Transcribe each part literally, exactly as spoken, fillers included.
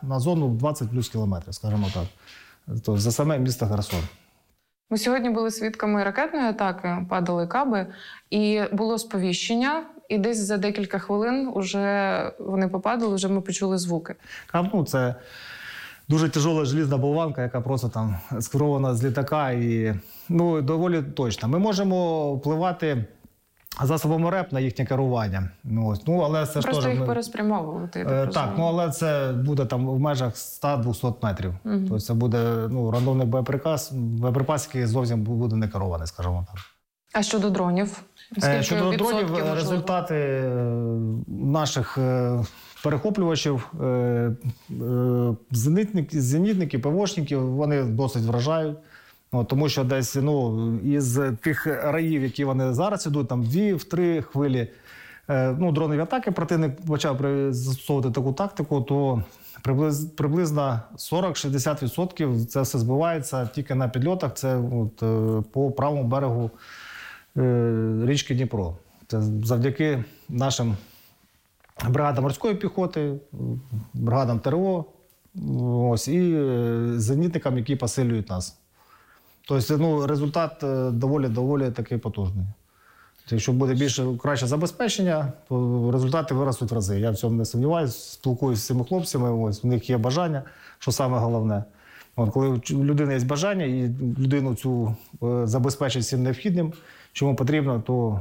на зону двадцять плюс кілометрів, скажімо так. Тобто за саме місто Херсон. Ми сьогодні були свідками ракетної атаки, падали каби, і було сповіщення, і десь за декілька хвилин вже вони попадали, вже ми почули звуки. Каб, ну, це дуже тяжела желізна болванка, яка просто там скерована з літака і ну, доволі точно. Ми можемо впливати засобами РЕП на їхнє керування. Ну, ось. Ну, але це Просто ж їх ми... переспрямовувати. Я Е, так, так, ну але це буде там в межах сто-двісті метрів. Угу. Тобто це буде ну, рандомний боєприпас, боєприпас, який зовсім буде не керований, скажімо так. А щодо дронів? Е, щодо дронів, можливо? Результати наших е, перехоплювачів, е, е, зенітників, зенітників, ПВОшників, вони досить вражають. Ну, тому що десь ну, із тих раїв, які вони зараз ідуть, там дві, в три хвилі, е, ну, дронові атаки, противник почав застосовувати таку тактику, то приблизно, приблизно сорок-шістдесят відсотків це все збивається тільки на підльотах, це от, е, по правому берегу е, річки Дніпро. Це завдяки нашим бригадам морської піхоти, бригадам ТРО ось, і е, зенітникам, які посилюють нас. Тобто ну, результат доволі-доволі такий потужний. Якщо буде більше, краще забезпечення, то результати виростуть в рази. Я в цьому не сумніваюся, спілкуюся з цими хлопцями, ось, у них є бажання, що саме головне. От, коли у людини є бажання і людину цю забезпечить всім необхідним, що йому потрібно, то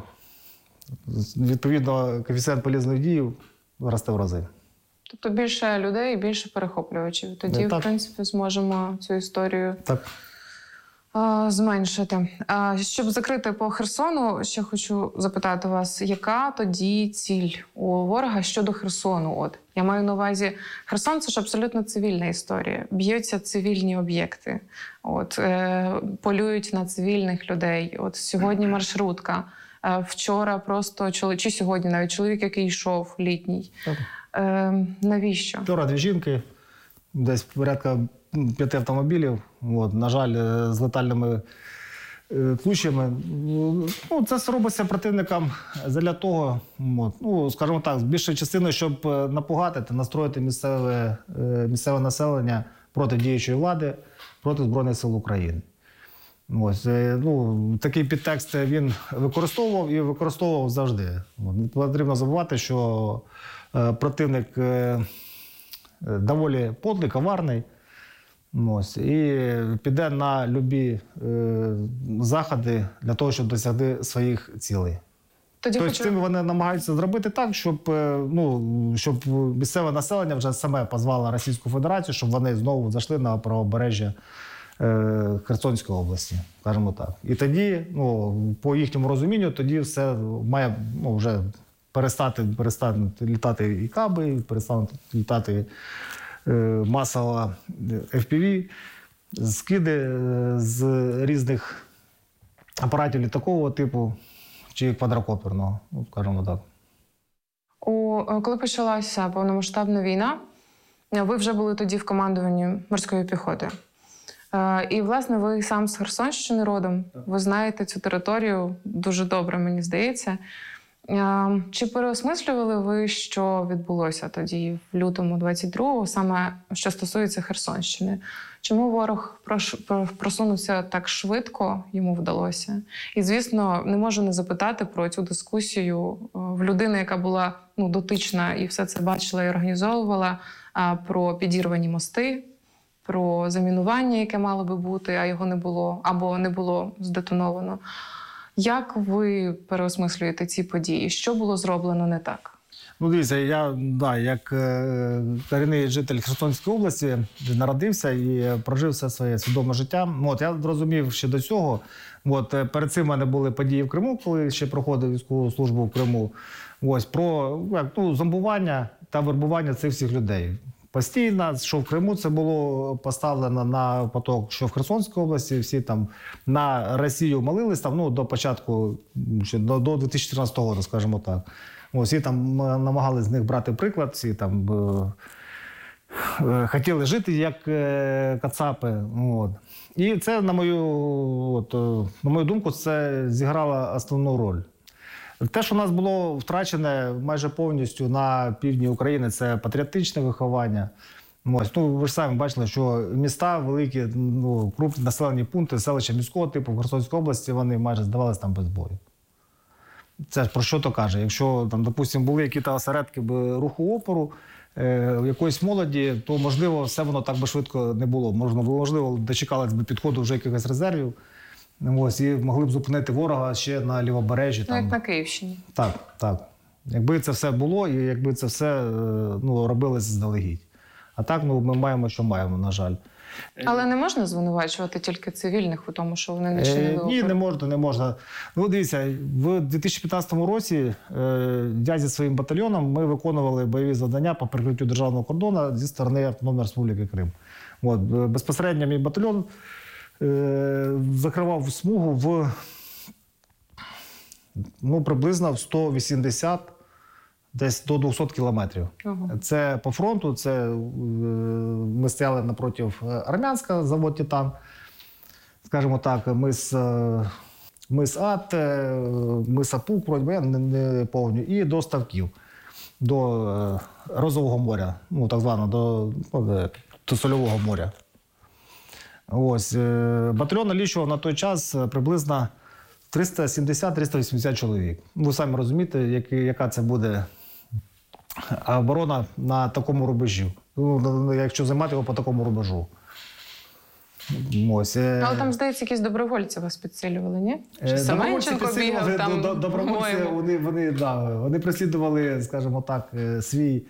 відповідно коефіцієнт полізної дії росте в рази. Тобто більше людей і більше перехоплювачів. Тоді, так. в принципі, зможемо цю історію так. зменшити. Щоб закрити по Херсону, ще хочу запитати вас, яка тоді ціль у ворога щодо Херсону? От я маю на увазі, Херсон – це ж абсолютно цивільна історія. Б'ються цивільні об'єкти, от е, полюють на цивільних людей. От сьогодні маршрутка, е, вчора просто чоловік, чи сьогодні навіть чоловік, який йшов літній. Е, навіщо? Вчора дві жінки, десь порядка п'яти автомобілів, от, на жаль, з летальними е, тлущами. Ну, це все робиться противникам для того, от, ну, скажімо так, з більшою частиною, щоб напугати та настроїти місцеве, е, місцеве населення проти діючої влади, проти Збройних сил України. Ось, е, ну, такий підтекст він використовував і використовував завжди. От, не потрібно забувати, що е, противник е, доволі подлий, коварний. Ось, і піде на любі е, заходи для того, щоб досягти своїх цілей. Тоді тобто хочу... цим вони намагаються зробити так, щоб, ну, щоб місцеве населення вже саме позвало Російську Федерацію, щоб вони знову зайшли на правобережжя е, Херсонської області, скажімо так. І тоді, ну, по їхньому розумінню, тоді все має ну, вже перестати, перестати літати і каби, перестануть літати масово еф пі ві, скиди з різних апаратів літакового типу чи квадрокоперного, ну, скажімо так. У, коли почалася повномасштабна війна, ви вже були тоді в командуванні морської піхоти. І, власне, ви сам з Херсонщини родом, ви знаєте цю територію дуже добре, мені здається. Чи переосмислювали ви, що відбулося тоді в лютому двадцять другого, саме що стосується Херсонщини? Чому ворог просунувся так швидко, йому вдалося? І, звісно, не можу не запитати про цю дискусію в людини, яка була ну, дотична і все це бачила і організовувала, про підірвані мости, про замінування, яке мало би бути, а його не було, або не було здетоновано. Як ви переосмислюєте ці події? Що було зроблено не так? Ну, дивіться, я, да, як е, корінний житель Херсонської області, народився і прожив все своє свідоме життя. От, я зрозумів ще до цього. От, перед цим в мене були події в Криму, коли ще проходив військову службу в Криму. Ось, про як, ну, зомбування та вербування цих всіх людей. Постійно, що в Криму це було поставлено на поток, що в Херсонській області всі там на Росію молились там, ну, до початку, ще до, до дві тисячі чотирнадцятого року, скажімо так. Ось, всі там намагалися з них брати приклад, всі там е, е, хотіли жити як е, кацапи. От. І це, на мою, от, на мою думку, це зіграло основну роль. Те, що у нас було втрачене майже повністю на півдні України, це патріотичне виховання. Ось, ну, ви ж самі бачили, що міста великі, ну, крупні населені пункти, селища міського типу в Херсонській області, вони майже здавалися там без бою. Це ж про що то каже? Якщо, там, допустимо, були якісь осередки руху опору, е, якоїсь молоді, то, можливо, все воно так би швидко не було. Можна, можливо, дочекались би підходу вже якихось резервів, ось, і могли б зупинити ворога ще на лівобережжі. Ну, там. як на Київщині. Так, так. Якби це все було, і якби це все, ну, робилось заздалегідь. А так, ну, ми маємо, що маємо, на жаль. Але не можна звинувачувати тільки цивільних у тому, що вони не чинили опору? Ні, не можна, не можна. Ну, дивіться, в дві тисячі п'ятнадцятому році е, я зі своїм батальйоном ми виконували бойові завдання по прикриттю державного кордону зі сторони Автономної Республіки Крим. От, безпосередньо мій батальйон е, закривав смугу в, ну, приблизно в сто вісімдесят, десь до двохсот кілометрів. Ага. Це по фронту, це е, ми стояли напроти Армянська, завод «Титан». Скажімо так, мис, е, мис Ат, е, мис Апук, вроді, я не, не пам'ятаю, і до ставків, до е, Розового моря, ну, так звано, до, ну, до Сольового моря. Ось, е, батальйон налічував на той час приблизно триста сімдесят - триста вісімдесят чоловік. Ви самі розумієте, як, яка це буде оборона на такому рубежі. Ну, якщо займати його по такому рубежу. Ось. Але там, здається, якісь добровольці вас підсилювали, ні? Чи Семенченко бігав там? Добровольці, вони, вони, да, вони переслідували, скажімо так, свій,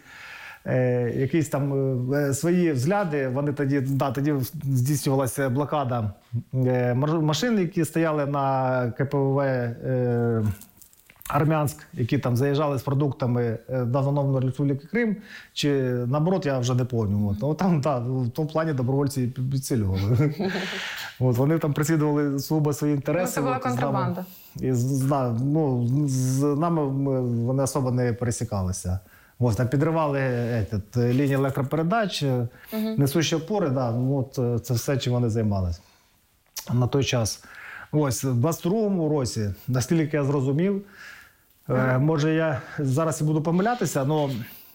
е, якісь там е, свої взгляди. Вони тоді, да, тоді здійснювалася блокада е, машин, які стояли на ка пе ве ве е, Армянськ, які там заїжджали з продуктами до Автономної Республіки Крим, чи наоборот, я вже не пам'ятаю. Ну, там, да, в тому плані добровольці підсилювали. От, вони там переслідували сугубо свої інтереси. Ну, це була контрабанда. І з, ну, з нами ми, вони особо не пересікалися. Ось, там підривали этот, лінії електропередач, угу. несущі опори, да, ну, от, це все, чим вони займалися на той час. Ось, в двадцять другому році, наскільки я зрозумів, Е, може, я зараз і буду помилятися, але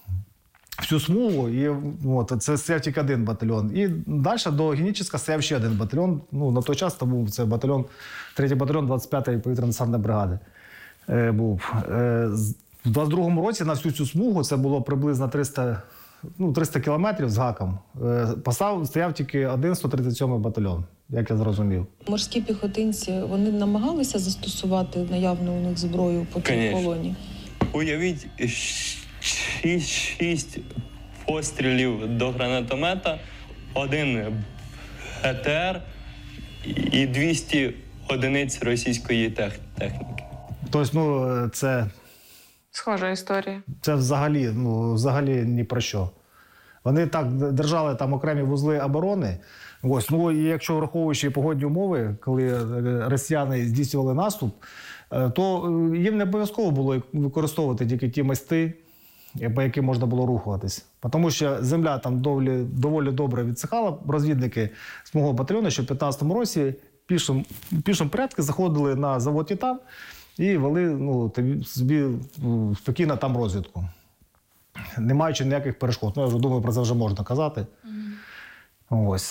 всю смугу, і, от, це стояв тільки один батальйон. І далі до Геніческа стояв ще один батальйон. Ну, на той час це був це батальйон, третій батальйон двадцять п'ятої повітряно-десантної бригади. Е, був. Е, в двадцять другому році на всю цю смугу, це було приблизно триста, ну, триста кілометрів з гаком, е, постав, стояв тільки один сто тридцять сьомий батальйон, як я зрозумів. Морські піхотинці, вони намагалися застосувати наявну у них зброю по цій колоні? Уявіть, шість, шість пострілів до гранатомета, один ге те ер і двісті одиниць російської тех- техніки. Тобто, ну, це... Схожа історія. Це взагалі, ну, взагалі ні про що. Вони так держали там окремі вузли оборони. Ось, ну, і якщо враховуючи погодні умови, коли росіяни здійснювали наступ, то їм не обов'язково було використовувати тільки ті мости, по яким можна було рухатись. Тому що земля там доволі, доволі добре відсихала. Розвідники з мого батальйону, що в п'ятнадцятому році пішим, пішим порядку заходили на завод «Титан» і вели, ну, собі спокійно там розвідку, не маючи ніяких перешкод. Ну, я вже думаю, про це вже можна казати. Mm. Ось.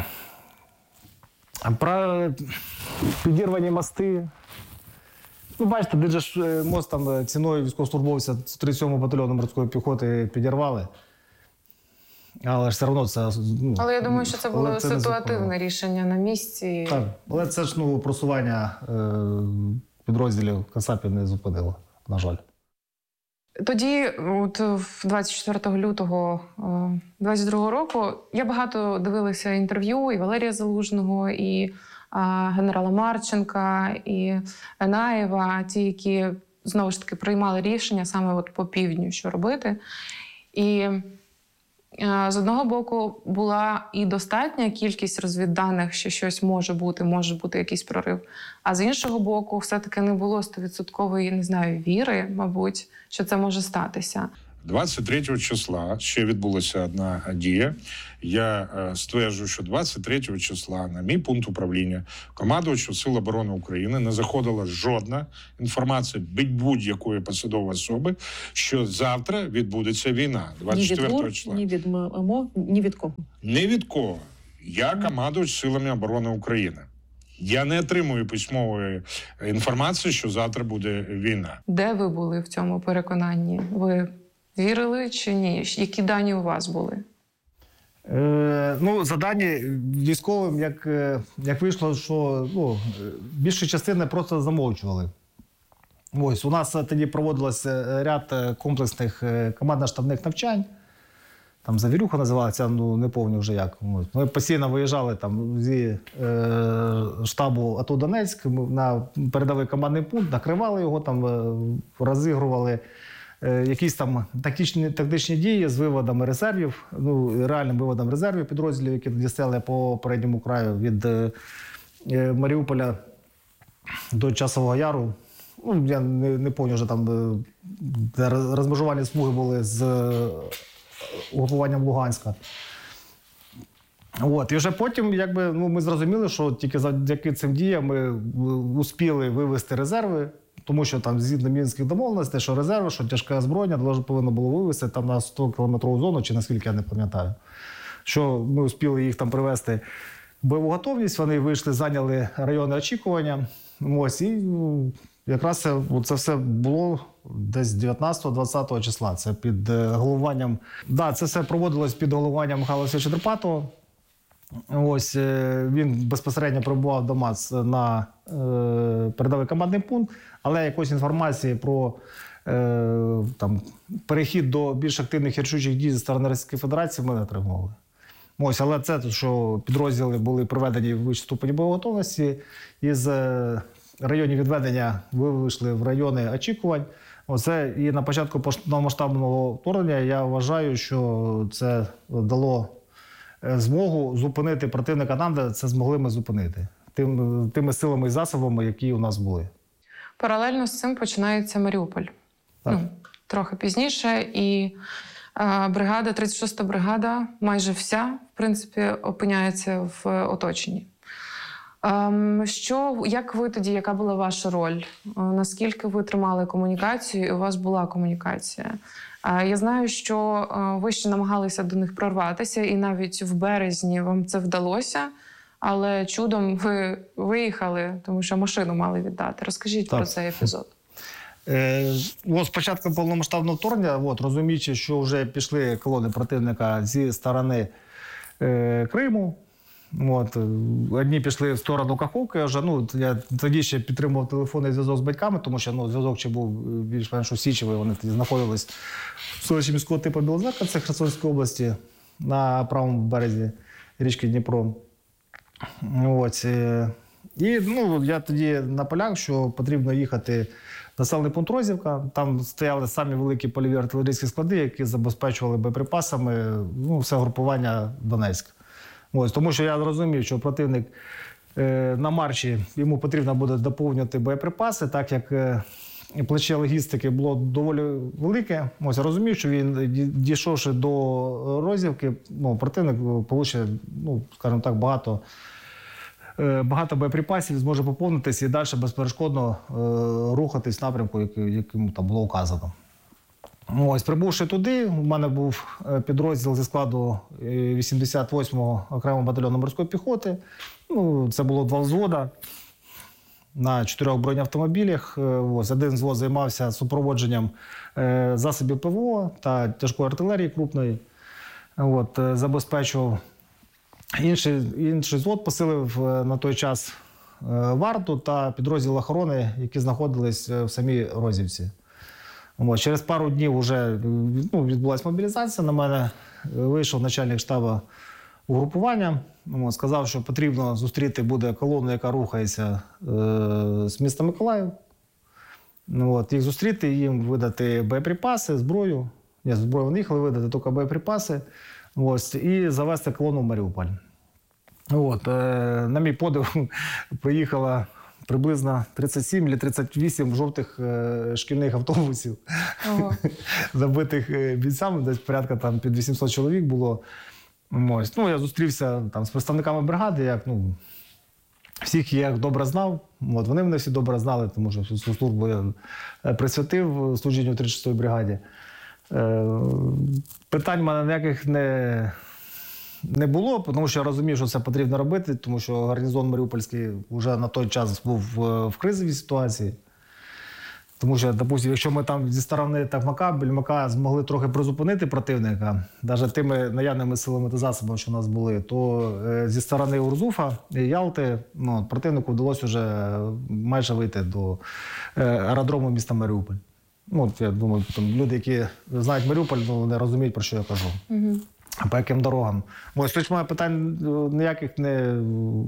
Про підірвані мости. Ну, бачите, де ж мост там ціною військовослужбовця тридцять сьомого батальйону морської піхоти підірвали. Але ж все одно це... Ну, але я думаю, що це було це ситуативне рішення на місці. Так, але це ж, ну, просування е, підрозділів Кацапів не зупинило, на жаль. Тоді, от двадцять четвертого лютого двадцять другого року, я багато дивилася інтерв'ю і Валерія Залужного, і а, генерала Марченка, і Енаєва, ті, які, знову ж таки, приймали рішення саме от по півдню, що робити. І а, з одного боку була і достатня кількість розвідданих, що щось може бути, може бути якийсь прорив. А з іншого боку, все-таки не було стовідсоткової, не знаю, віри, мабуть, що це може статися. двадцять третього числа ще відбулася одна дія. Я е, стверджую, що двадцять третього числа на мій пункт управління командувачу Сил оборони України не заходила жодна інформація від будь-якої посадової особи, що завтра відбудеться війна двадцять четвертого числа. Ні від МО, ні від кого. Ні від кого. Я командувач Силами оборони України. Я не отримую письмової інформації, що завтра буде війна. Де ви були в цьому переконанні? Ви вірили чи ні? Які дані у вас були? Е, ну, за дані військовим, як, е, як вийшло, що ну, більша частина просто замовчували. Ось, у нас тоді проводилося ряд комплексних командно-штабних навчань. Там Завірюха називалася, ну не пам'ятаю вже як. Ми постійно виїжджали там зі е, штабу АТО Донецьк на передовий командний пункт, накривали його, там розігрували е, якісь там тактичні, тактичні дії з виводами резервів, ну реальним виводом резервів підрозділів, які тоді стояли по передньому краю від е, Маріуполя до Часового Яру. Ну, я не, не пам'ятаю, вже там де розмежувальні смуги були з угрупуванням Луганська. От. І вже потім якби, ну, ми зрозуміли, що тільки завдяки цим діям ми успіли вивести резерви, тому що там згідно Мінських домовленостей, що резерви, що тяжке озброєння повинно було вивести там на сто кілометрову зону, чи наскільки я не пам'ятаю. Що ми успіли їх там привести в бойову готовність, вони вийшли, зайняли райони очікування. Ось, і якраз це, це все було десь дев'ятнадцятого-двадцятого числа. Це під головуванням. Да, це все проводилось під головуванням Михайла Васильовича Дрипатого. Ось він безпосередньо прибував до МАЦ на е, передовий командний пункт, але якоїсь інформації про е, там, перехід до більш активних і рішучих дій зі сторони Російської Федерації ми не отримували. Ось, але це, що підрозділи були приведені в вищій ступені бойової готовності, із е, районів відведення вийшли в райони очікувань. Оце і на початку повномасштабного вторгнення я вважаю, що це дало змогу зупинити противника там, де це змогли ми зупинити. Тим, тими силами і засобами, які у нас були. Паралельно з цим починається Маріуполь. Ну, трохи пізніше. І е, бригада, тридцять шоста бригада, майже вся, в принципі, опиняється в оточенні. Ем, що, як ви тоді, яка була ваша роль? Е, наскільки ви тримали комунікацію, і у вас була комунікація? Е, я знаю, що е, ви ще намагалися до них прорватися, і навіть в березні вам це вдалося, але чудом ви виїхали, тому що машину мали віддати. Розкажіть так про цей епізод. Е, от з початку повномасштабного вторгнення, от, розуміючи, що вже пішли колони противника зі сторони е, Криму, от, одні пішли в сторону Каховки, вже, ну, я тоді ще підтримував телефонний зв'язок з батьками, тому що ну, зв'язок ще був більш-менш усічевий, вони тоді знаходились в селищі міського типу Білозерка, це Херсонської області, на правому березі річки Дніпро. От, і ну, я тоді наполяг, що потрібно їхати в населений пункт Розівка. Там стояли самі великі польові артилерійські склади, які забезпечували боєприпасами ну, все групування Донецьк. Ось, тому що я зрозумів, що противник е, на марші, йому потрібно буде доповнювати боєприпаси, так як е, плече логістики було доволі велике. Ось, я розумів, що він, дійшовши до Розівки, ну, противник получить, ну, скажімо так, багато, е, багато боєприпасів, зможе поповнитися і далі безперешкодно е, рухатись в напрямку, який, яким там було указано. Ось, прибувши туди, у мене був підрозділ зі складу вісімдесят восьмого окремого батальйону морської піхоти. Ну, це було два взвода на чотирьох бронеавтомобілях. Ось, один взвод займався супроводженням засобів ПВО та тяжкої артилерії крупної. От, забезпечував. Інший, інший взвод посилив на той час варту та підрозділ охорони, які знаходились в самій Розівці. От, через пару днів вже ну, відбулася мобілізація. На мене вийшов начальник штабу угрупування. От, сказав, що потрібно зустріти буде колону, яка рухається е, з міста Миколаїв. От, їх зустріти, їм видати боєприпаси, зброю. Ні, зброю вони їхали видати, тільки боєприпаси. От, і завести колону в Маріуполь. От, е, на мій подив приїхала приблизно тридцять сім або тридцять вісім жовтих е, шкільних автобусів, Ого. забитих е, бійцями, десь порядка там під вісімсот чоловік було. Ось. Ну, я зустрівся там з представниками бригади, як, ну, всіх я їх добре знав. От, вони мене всі добре знали, тому що всю службу я присвятив служінню тридцять шостої бригаді. Е, питань в мене ніяких не, не було, тому що я розумів, що це потрібно робити, тому що гарнізон Маріупольський вже на той час був в, в кризовій ситуації. Тому що, допустим, якщо ми там зі сторони Токмака, Більмака змогли трохи призупинити противника, навіть тими наявними силами та засобами, що у нас були, то е, зі сторони Урзуфа і Ялти, ну, противнику вдалося вже майже вийти до е, аеродрому міста Маріуполь. Ну, от, я думаю, там люди, які знають Маріуполь, ну, вони розуміють, про що я кажу. Угу. По яким дорогам. Ось, тоді мене питань ніяких не,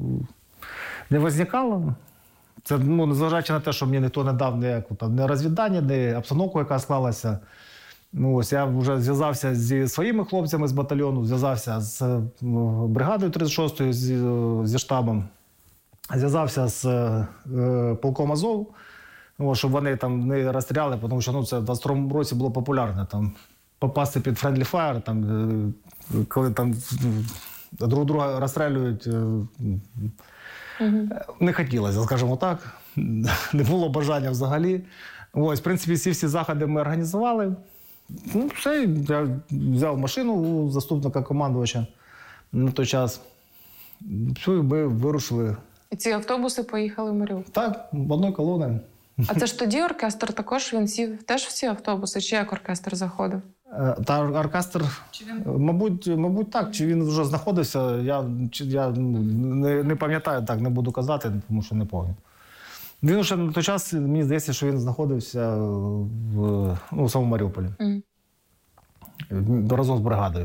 не возникало. Це, ну, незважаючи на те, що мені ніхто не дав ніяку там ні розвідання, ні обстановку, яка склалася. Ну, ось я вже зв'язався зі своїми хлопцями з батальйону, зв'язався з бригадою тридцять шостої, зі, зі штабом, зв'язався з е, полком Азов, ну, щоб вони там не розстріляли, тому що, ну, це в двадцять другому році було популярно. Там, попасти під friendly fire, там, е, коли там друг друга розстрілюють. Е, Угу. Не хотілося, скажімо так. Не було бажання взагалі. Ось, в принципі, всі всі заходи ми організували. Ну, все, я взяв машину у заступника командувача на той час. Все, і ми вирушили. І ці автобуси поїхали в Маріуполь? Так, в одній колоні. А це ж тоді оркестр також, він сів теж в ці автобуси? Чи як оркестр заходив? Та оркестр, мабуть, мабуть, так. Чи він вже знаходився, я, чи, я не, не пам'ятаю, так, не буду казати, тому що не пам'ятаю. Він ще на той час, мені здається, що він знаходився в, ну, в самому Маріуполі. Mm. Разом з бригадою.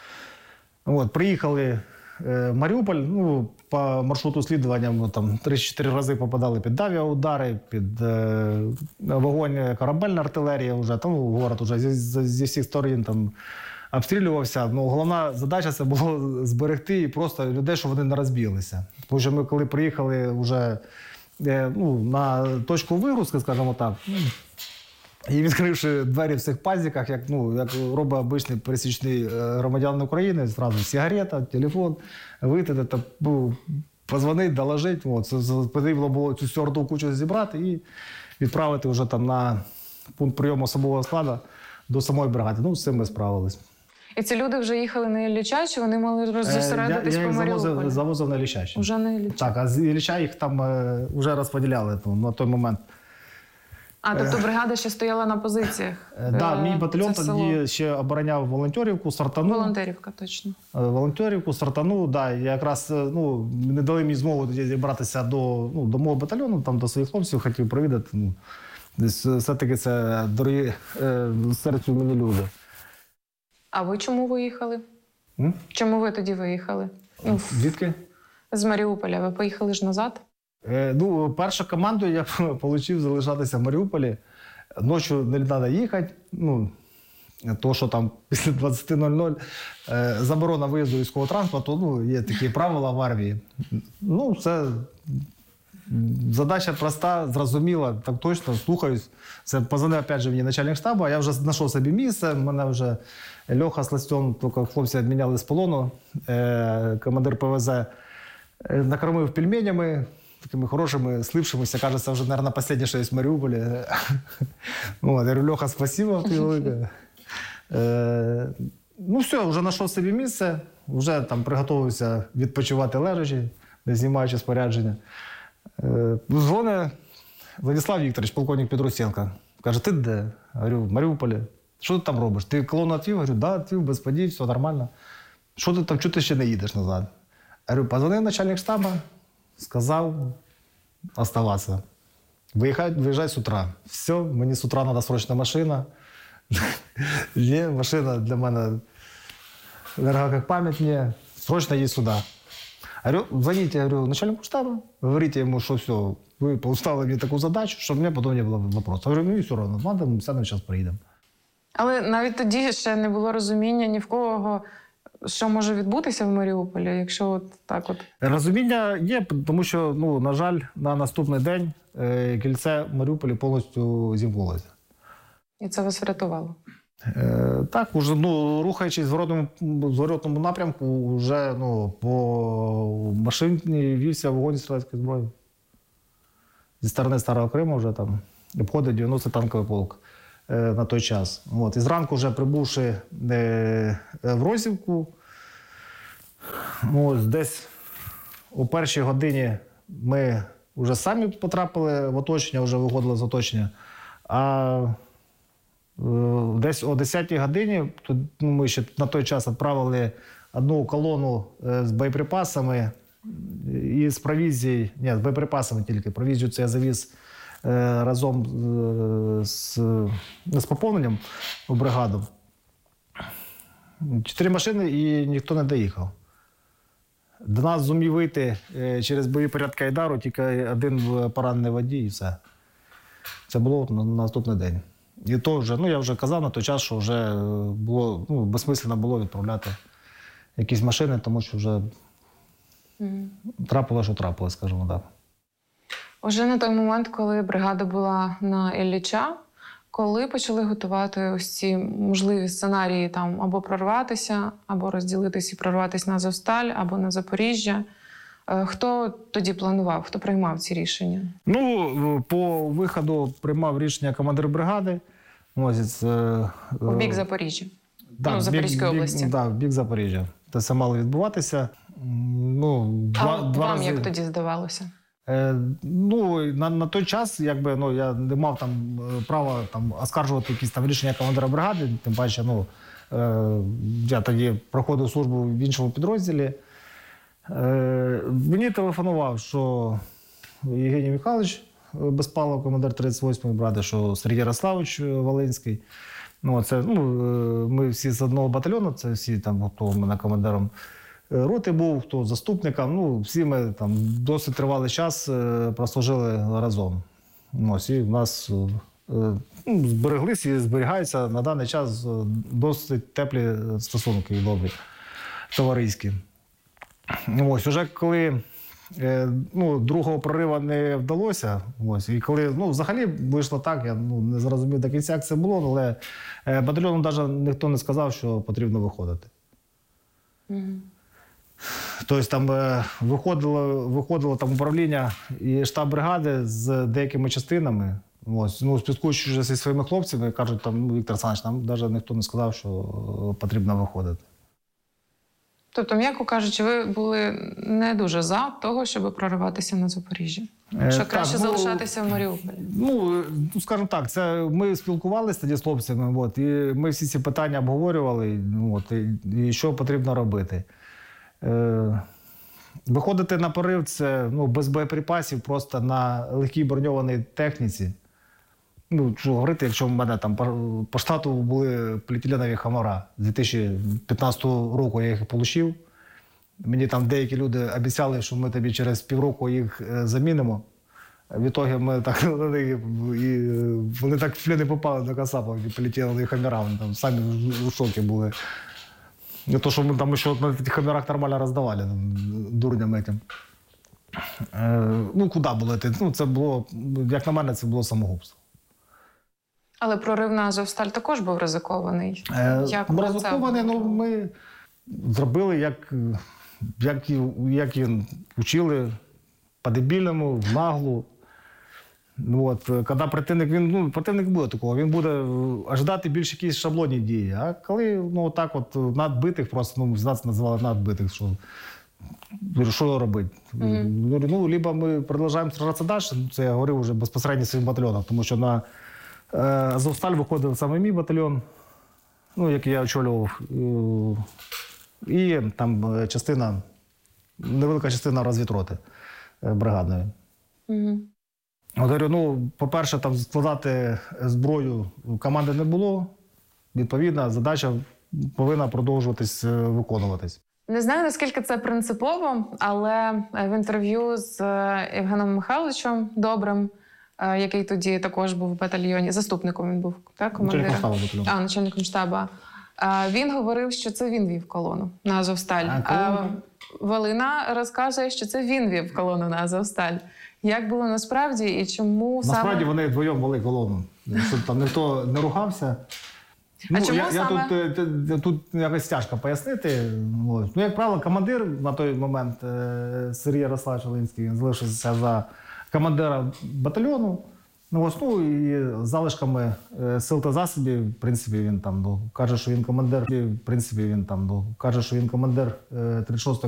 От, приїхали в Маріуполь, ну, по маршруту слідування ми там три-чотири рази попадали під авіаудари, під е, вогонь корабельна артилерія вже, там город вже зі, зі всіх сторін там обстрілювався. Ну, головна задача це було зберегти і просто людей, щоб вони не розбіглися. Тому що ми коли приїхали вже е, ну, на точку вигрузки, скажімо так, і відкривши двері в цих пазіках, як, ну, як робить обичний пересічний громадянин України, зразу сигарета, телефон, вийти, та, ну, позвонити, доложити. От, потрібно було цю всю орду кучу зібрати і відправити вже там на пункт прийому особового складу до самої бригади. Ну, з цим ми справились. І ці люди вже їхали на Ілліча, чи вони мали зосередитись я, я по Маріуполю? Я їх завозив на Ілліча. Уже на Ілліча. Так, а з Ілліча їх там е, вже розподіляли ну, на той момент. А, тобто бригада ще стояла на позиціях? Так, да, мій батальйон Це тоді село. ще обороняв Волонтерівку, Сартану. Волонтерівка, точно. Волонтерівку, Сартану, да, я якраз, ну, не дали мені змогу тоді зібратися до, ну, до мого батальйону, там, до своїх хлопців, хотів провідати. Ну, все-таки це дорогі е, серцю мені люди. А ви чому виїхали? М? Чому ви тоді виїхали? Ну, Звідки? з Маріуполя. Ви поїхали ж назад? Е, ну, першу команду я отримав залишатися в Маріуполі. Ночі не треба їхати. Ну, то, що там після двадцяти нуль-нуль е, заборона виїзду військового транспорту, ну, є такі правила в армії. Ну, це задача проста, зрозуміла, так точно, слухаюсь. Це позвонив, опять же, мені начальник штабу, а я вже знайшов собі місце, мене вже Льоха з Ластьон, тільки хлопці відміняли з полону, е, командир ПВЗ, е, накормив пельменями, такими хорошими, слившимися, кажеться, вже, мабуть, останнє, що є в Маріуполі. От, я говорю, Льоха, спасибо, ти велике. Е, ну все, вже знайшов собі місце, вже там приготувався відпочивати лежачи, не знімаючи спорядження. Е, дзвонить Владислав Вікторович, полковник Петрусенко. Каже, ти де? Говорю, в Маріуполі. Що ти там робиш? Ти колону відвів? Говорю, да, відвів, без подій, все нормально. Що ти там, чого ти ще не їдеш назад? Говорю, позвонив начальник штабу, сказав оставатися. Виїжджай, виїжджай з утра. Все, мені з утра треба срочна машина. Ні, машина для мене дорога як пам'ять, ні. Срочно їдь сюди. Говорю, звоните, говорю, начальнику штабу, говорите ему, что все, вы поставили мне такую задачу, чтобы у меня потом не было вопросов. Я говорю, ну и все равно, ладно, мы сядем, сейчас приїдемо. Але навіть тоді ще не було розуміння ні в кого, що може відбутися в Маріуполі, якщо от так от? Розуміння є, тому що, ну, на жаль, на наступний день е, кільце в Маріуполі повністю зімкнулося. І це вас врятувало? Е, так, уже, ну, рухаючись в зворотному, в зворотному напрямку, вже, ну, по машині вівся вогонь стрілецької зброї. Зі сторони Старого Криму вже там обходить дев'яностий танковий полк е, на той час. От. І зранку, вже прибувши е, в Росівку, ось десь о першій годині ми вже самі потрапили в оточення, вже виходили з оточення. А е, десь о десятій годині, тут, ну, ми ще на той час відправили одну колону е, з боєприпасами і з провізією, ні, з боєприпасами тільки. Провізію це я завіз е, разом е, з, з поповненням у бригаду. Чотири машини і ніхто не доїхав. До нас зумів вийти е, через боєпорядки Айдару тільки один поранений водій і все. Це було на наступний день. І то вже, ну я вже казав на той час, що вже було, ну, безсмислено було відправляти якісь машини, тому що вже mm. трапило, що трапило, скажімо так. Уже на той момент, коли бригада була на Ілліча, коли почали готувати ось ці можливі сценарії там або прорватися, або розділитися і прорватися на Азовсталь, або на Запоріжжя, хто тоді планував, хто приймав ці рішення? Ну, по виходу приймав рішення командир бригади. Ось, е, У бік Запоріжжя? Да, ну, в Запорізької бік, області? Так, да, в бік Запоріжжя. Це все мало відбуватися. Ну, два, а два вам рази. як тоді здавалося? Е, ну, на, на той час, якби, ну, я не мав там права там, оскаржувати якісь там рішення командира бригади, тим паче, ну, е, я тоді проходив службу в іншому підрозділі. Е, мені телефонував, що Євгеній Михайлович Безпалов, командир тридцять восьмої бригади, що Сергій Ярославович Волинський. Ну, це, ну, ми всі з одного батальйону, це всі там, хто у мене командиром роти був, хто заступником. Ну, всі ми там досить тривалий час прослужили разом. Ось, і в нас ну, збереглись і зберігаються на даний час досить теплі стосунки і добрі, товариські. Ось, уже коли ну, другого прориву не вдалося, ось, і коли, ну, взагалі вийшло так, я ну, не зрозумів до кінця, як це було, але батальйону навіть ніхто не сказав, що потрібно виходити. Mm-hmm. Тобто там виходило, виходило там управління і штаб бригади з деякими частинами, ось, ну, спілкуючись зі своїми хлопцями, кажуть, там, ну, Віктор Олександрович, нам навіть ніхто не сказав, що потрібно виходити. Тобто, м'яко кажучи, ви були не дуже за того, щоб прориватися на Запоріжжя? Що е, краще так, залишатися ну, в Маріуполі? Ну, скажімо так, це ми спілкувалися тоді з хлопцями, от, і ми всі ці питання обговорювали, от, і, і що потрібно робити. Е, виходити на порив – це ну, без боєприпасів, просто на легкій броньованій техніці. Ну, що говорити, якщо в мене там по, по штату були поліетиленові хамора. З дві тисячі п'ятнадцятого року я їх отримав. Мені там деякі люди обіцяли, що ми тобі через півроку їх замінимо. Відтоді ми так, і вони так в плен не попали до Кацапа, поліетиленові хамора. Вони там самі в шокі були. Не то, що ми там ще на цих хамерах нормально роздавали, там, дурням этим. Е, ну, куди було йти? Ну, це було, як на мене, це було самогубство. Але прорив на Азовсталь також був ризикований. Е, як ризикований, ну, ми зробили, як, як, як і вчили, по-дебільному, в наглу. От, коли противник, він, ну, противник буде такого, він буде ожидати більш якісь шаблонні дії. А коли, ну, так от, надбитих, просто, ну, нас називали надбитих, що, що робити? Mm-hmm. Ну, либо ми продовжуємо сражатися далі, це я говорив вже безпосередньо своїм батальйоном, тому що на Азовсталь виходив саме мій батальйон, ну, який я очолював, і там частина, невелика частина розвідроти бригадної. Mm-hmm. Говорю, ну, по-перше, там складати зброю команди не було, відповідно, задача повинна продовжуватись, виконуватись. Не знаю, наскільки це принципово, але в інтерв'ю з Євгеном Михайловичем Добрим, який тоді також був в батальйоні, заступником він був, так, командиром? Начальником штабу батальйону. А, начальником штабу. А, Він говорив, що це він вів колону на Азовсталь. А, колону? А Валина розказує, що це він вів колону на Азовсталь. Як було насправді і чому Насправді саме... вони вдвоєм вели колону. Щоб там ніхто не рухався. Ну, чому я, я саме- тут, е, т- тут якось тяжко пояснити. Ось. Ну, як правило, командир на той момент е, Сергій Ярославович Волинський, він залишився за командира батальйону. Ну, ось, ну і залишками е, сил та засобів, в принципі, він там ну, каже, що він командир. В принципі, він там ну, каже, що він командир е, тридцять шостої